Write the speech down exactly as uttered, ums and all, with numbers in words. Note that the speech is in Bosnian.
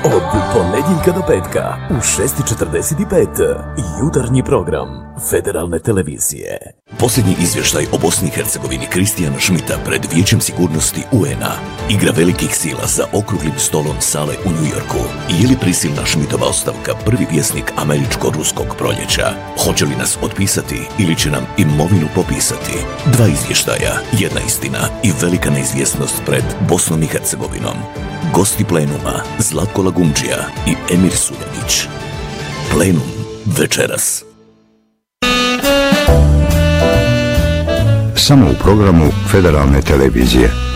Od ponedjeljka do petka u šest i četrdeset pet jutarnji program Federalne televizije. Posljednji izvještaj o Bosni i Hercegovini Kristijana Schmidta pred Vijećem sigurnosti U N A. Igra velikih sila za okruglim stolom sale u Njujorku. Je li prisilna Schmidtova ostavka prvi vjesnik američko-ruskog proljeća? Hoće li nas otpisati ili će nam imovinu popisati? Dva izvještaja, jedna istina i velika neizvjesnost pred Bosnom i Hercegovinom. Gosti plenuma Zlatko Lagumdžija i Emir Suljević. Plenum večeras. Samo u programu Federalne televizije.